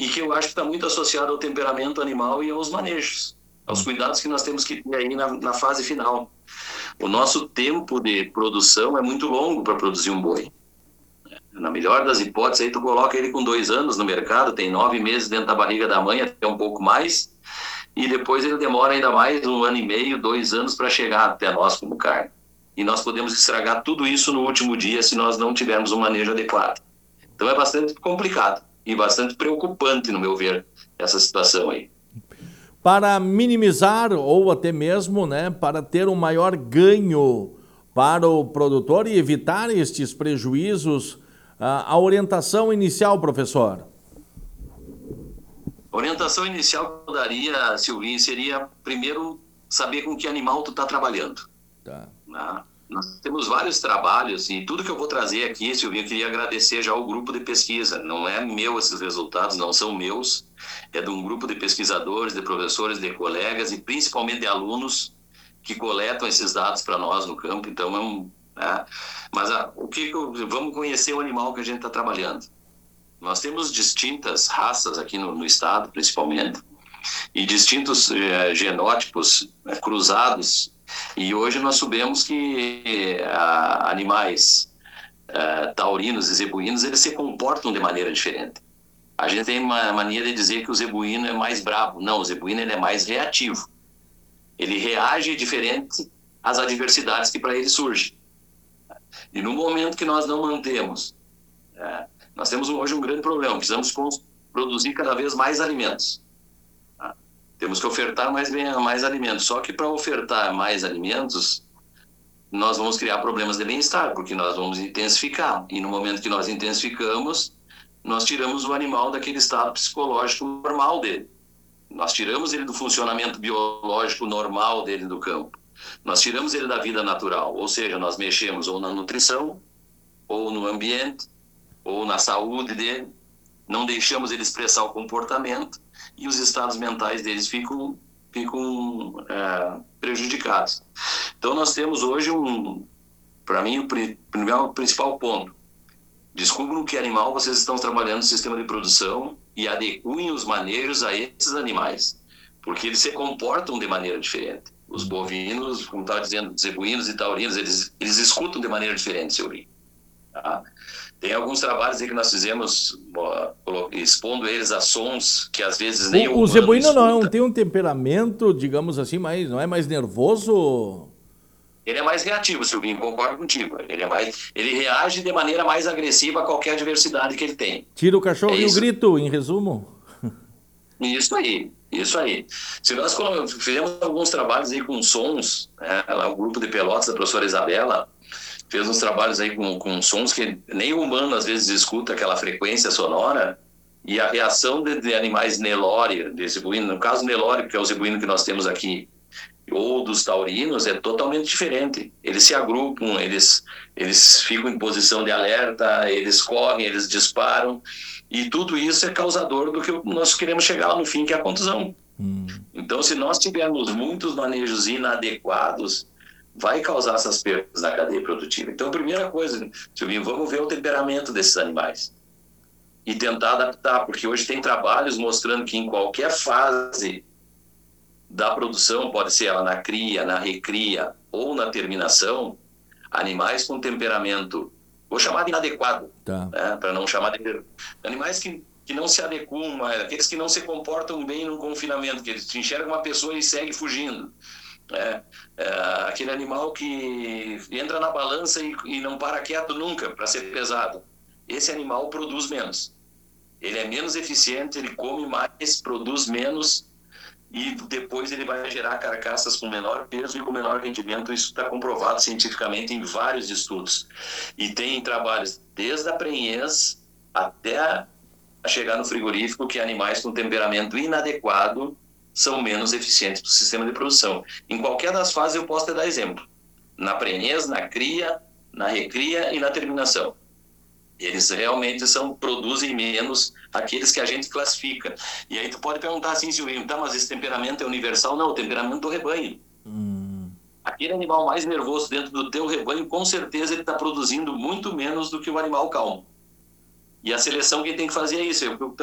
e que eu acho que está muito associado ao temperamento animal e aos manejos, aos cuidados que nós temos que ter aí na fase final. O nosso tempo de produção é muito longo para produzir um boi. Na melhor das hipóteses, aí tu coloca ele com 2 anos no mercado, tem 9 meses dentro da barriga da mãe, até um pouco mais, e depois ele demora ainda mais 1 ano e meio, 2 anos para chegar até nós como carne. E nós podemos estragar tudo isso no último dia se nós não tivermos um manejo adequado. Então é bastante complicado e bastante preocupante, no meu ver, essa situação aí. Para minimizar ou até mesmo, né, para ter um maior ganho para o produtor e evitar estes prejuízos, a orientação inicial, professor? A orientação inicial que eu daria, Silvinho, seria primeiro saber com que animal tu está trabalhando. Tá. Nós temos vários trabalhos e tudo que eu vou trazer aqui, Silvinho, eu queria agradecer já ao grupo de pesquisa. Não é meu esses resultados, não são meus. É de um grupo de pesquisadores, de professores, de colegas e principalmente de alunos que coletam esses dados para nós no campo. Então, mas vamos conhecer o animal que a gente está trabalhando. Nós temos distintas raças aqui no estado, principalmente, e distintos genótipos cruzados. E hoje nós sabemos que animais taurinos e zebuínos, eles se comportam de maneira diferente. A gente tem uma mania de dizer que o zebuíno é mais bravo. Não, o zebuíno ele é mais reativo. Ele reage diferente às adversidades que para ele surgem. E no momento que nós não mantemos, nós temos hoje um grande problema. Precisamos produzir cada vez mais alimentos. Temos que ofertar mais alimentos. Só que para ofertar mais alimentos, nós vamos criar problemas de bem-estar, porque nós vamos intensificar. E no momento que nós intensificamos, nós tiramos o animal daquele estado psicológico normal dele. Nós tiramos ele do funcionamento biológico normal dele do campo. Nós tiramos ele da vida natural. Ou seja, nós mexemos ou na nutrição, ou no ambiente, ou na saúde dele. Não deixamos ele expressar o comportamento e os estados mentais deles ficam prejudicados. Então nós temos hoje para mim, o principal ponto. Descubram que animal vocês estão trabalhando no sistema de produção e adequem os manejos a esses animais, porque eles se comportam de maneira diferente. Os bovinos, como estava dizendo, zebuínos e taurinos, eles escutam de maneira diferente, Silvinho. Tá? Tem alguns trabalhos aí que nós fizemos expondo eles a sons que às vezes nem o zebuíno não tem um temperamento, digamos assim, não é mais nervoso? Ele é mais reativo, Silvinho, concordo contigo. Ele reage de maneira mais agressiva a qualquer adversidade que ele tem. Tira o cachorro e o grito, em resumo. Isso aí. Se nós fizemos alguns trabalhos aí com sons, o grupo de Pelotas da professora Isabela fez uns trabalhos aí com sons que nem o humano às vezes escuta aquela frequência sonora, e a reação de animais Nelore, de zebuíno, no caso Nelore, que é o zebuíno que nós temos aqui, ou dos taurinos, é totalmente diferente. Eles se agrupam, eles ficam em posição de alerta, eles correm, eles disparam, e tudo isso é causador do que nós queremos chegar lá no fim, que é a contusão. Então, se nós tivermos muitos manejos inadequados, vai causar essas perdas na cadeia produtiva. Então, a primeira coisa, Silvinho, vamos ver o temperamento desses animais e tentar adaptar, porque hoje tem trabalhos mostrando que em qualquer fase da produção, pode ser ela na cria, na recria ou na terminação, animais com temperamento, vou chamar de inadequado, para não chamar de... Animais que não se adequam, aqueles que não se comportam bem no confinamento, que eles enxergam uma pessoa e segue fugindo. Aquele animal que entra na balança e não para quieto nunca para ser pesado. Esse animal produz menos. Ele é menos eficiente, ele come mais, produz menos, e depois ele vai gerar carcaças com menor peso e com menor rendimento. Isso está comprovado cientificamente em vários estudos. E tem trabalhos desde a prenhez até a chegar no frigorífico que animais com temperamento inadequado são menos eficientes para o sistema de produção. Em qualquer das fases eu posso te dar exemplo. Na prenhez, na cria, na recria e na terminação. Eles realmente produzem menos aqueles que a gente classifica. E aí tu pode perguntar assim, Silvinho, mas esse temperamento é universal? Não, o temperamento do rebanho. Aquele animal mais nervoso dentro do teu rebanho, com certeza ele está produzindo muito menos do que o animal calmo. E a seleção quem tem que fazer é isso.